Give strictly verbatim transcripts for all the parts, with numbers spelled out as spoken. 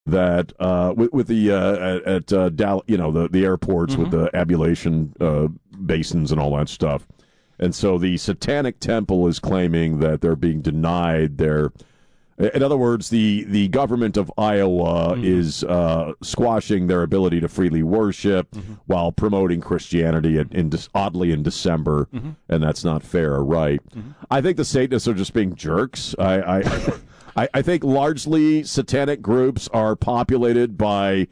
that uh, with, with the uh, at, at uh, Dal- you know the the airports mm-hmm. with the ablution uh, basins and all that stuff, and so the Satanic Temple is claiming that they're being denied their. In other words, the, the government of Iowa mm-hmm. is uh, squashing their ability to freely worship mm-hmm. while promoting Christianity in, in oddly in December, mm-hmm. and that's not fair or right. Mm-hmm. I think the Satanists are just being jerks. I I, I I think largely satanic groups are populated by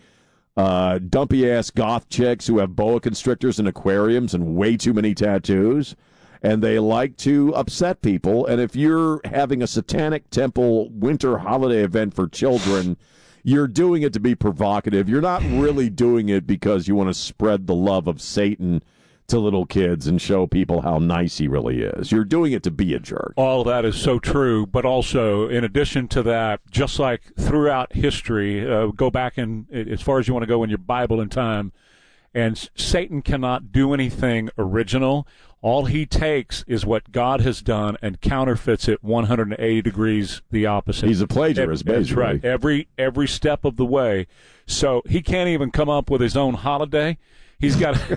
uh, dumpy-ass goth chicks who have boa constrictors and aquariums and way too many tattoos. And they like to upset people. And if you're having a Satanic Temple winter holiday event for children, you're doing it to be provocative. You're not really doing it because you want to spread the love of Satan to little kids and show people how nice he really is. You're doing it to be a jerk. All of that is so true. But also, in addition to that, just like throughout history, uh, go back in as far as you want to go in your Bible and time, and Satan cannot do anything original. All he takes is what God has done and counterfeits it one hundred eighty degrees the opposite. He's a plagiarist, That's basically. right. Every every step of the way. So he can't even come up with his own holiday. He's got to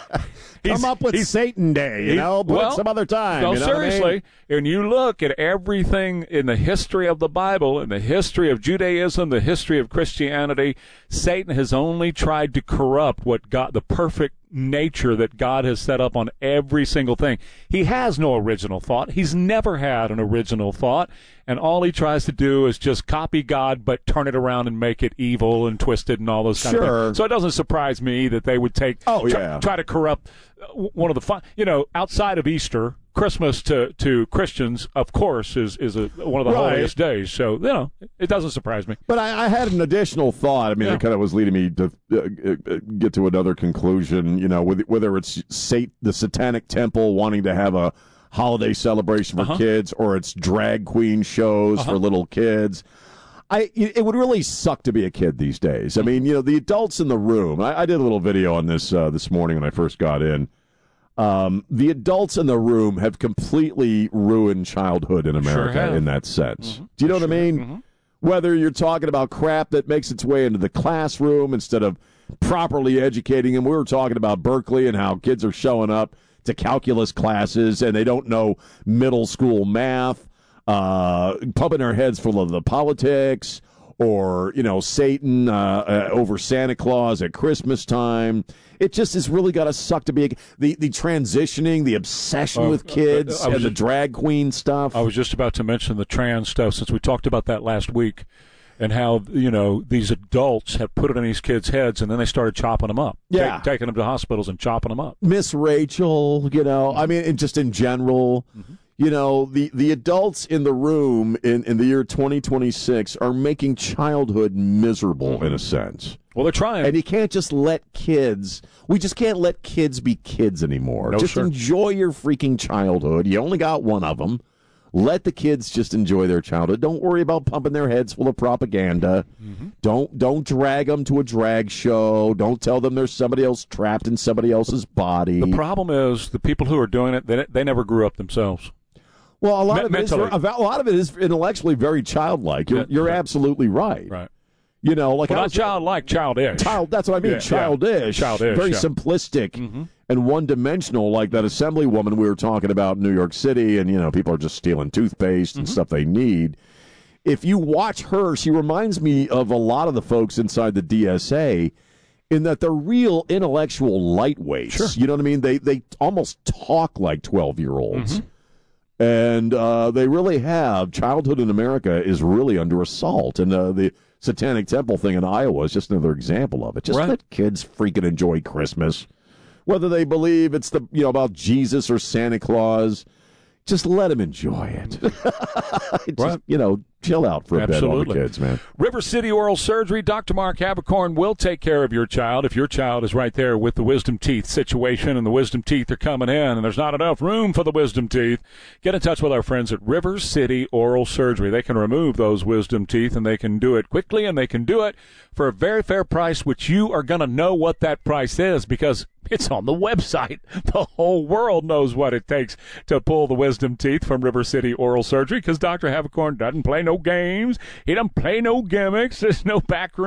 come up with Satan Day, you know, put well, it some other time. No, you know seriously. what I mean? And you look at everything in the history of the Bible, in the history of Judaism, the history of Christianity, Satan has only tried to corrupt what God, the perfect nature that God has set up on every single thing. He has no original thought. He's never had an original thought. And all he tries to do is just copy God, but turn it around and make it evil and twisted and all those kind sure. of things. So it doesn't surprise me that they would take, oh, try, yeah. try to corrupt one of the fun, you know, outside of Easter, Christmas to, to Christians, of course, is, is a, one of the right. holiest days. So, you know, it doesn't surprise me. But I, I had an additional thought. I mean, Yeah. it kind of was leading me to uh, get to another conclusion, you know, whether it's Sat- the Satanic Temple wanting to have a holiday celebration for Uh-huh. kids or it's drag queen shows Uh-huh. for little kids. I It would really suck to be a kid these days. I mean, you know, the adults in the room. I, I did a little video on this uh, this morning when I first got in. Um, the adults in the room have completely ruined childhood in America Sure have. in that sense. Mm-hmm. Do you know what Sure. I mean? Mm-hmm. Whether you're talking about crap that makes its way into the classroom instead of properly educating them. We were talking about Berkeley and how kids are showing up to calculus classes and they don't know middle school math, uh, pumping their heads full of the politics, or, you know, Satan uh, uh, over Santa Claus at Christmas time. It just has really got to suck to be a, the the transitioning, the obsession Uh, with kids, uh, uh, and the just, drag queen stuff. I was just about to mention the trans stuff since we talked about that last week, and how, you know, these adults have put it in these kids' heads, and then they started chopping them up. Yeah. Ta- taking them to hospitals and chopping them up. Miss Rachel, you know, I mean, and just in general. Mm-hmm. You know, the, the adults in the room in, in the year twenty twenty-six are making childhood miserable in a sense. Well, they're trying. And you can't just let kids, we just can't let kids be kids anymore. No, just sir. enjoy your freaking childhood. You only got one of them. Let the kids just enjoy their childhood. Don't worry about pumping their heads full of propaganda. Mm-hmm. Don't don't drag them to a drag show. Don't tell them there's somebody else trapped in somebody else's body. The problem is the people who are doing it, they, they never grew up themselves. Well, a lot Me- of it is, mentally. a lot of it is intellectually very childlike. You're, Yeah, you're right. absolutely right. Right. You know, like Well, I not was, childlike, childish. child. That's what I mean. Yeah, childish, yeah. Childish, very yeah. simplistic Mm-hmm. and one-dimensional. Like that assemblywoman we were talking about in New York City, and you know, people are just stealing toothpaste and Mm-hmm. stuff they need. If you watch her, she reminds me of a lot of the folks inside the D S A. In that they're real intellectual lightweights. Sure. You know what I mean? They they almost talk like twelve-year-olds. Mm-hmm. And uh, they really have. Childhood in America is really under assault. And uh, the Satanic Temple thing in Iowa is just another example of it. Just Right. let kids freaking enjoy Christmas. Whether they believe it's the you know about Jesus or Santa Claus, just let them enjoy it. just, Right. You know, chill out for a Absolutely. bit, all the kids, man. River City Oral Surgery, Doctor Mark Habercorn will take care of your child if your child is right there with the wisdom teeth situation and the wisdom teeth are coming in and there's not enough room for the wisdom teeth. Get in touch with our friends at River City Oral Surgery. They can remove those wisdom teeth and they can do it quickly and they can do it for a very fair price, which you are going to know what that price is because it's on the website. The whole world knows what it takes to pull the wisdom teeth from River City Oral Surgery because Doctor Habercorn doesn't play no games. He don't play no gimmicks. There's no backroom